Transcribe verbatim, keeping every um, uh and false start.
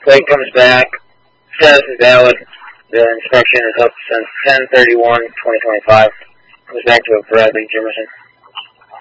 Plate comes back. Status is valid. The inspection is up since ten thirty-one twenty twenty-five. Comes back to a Bradley Jimerson.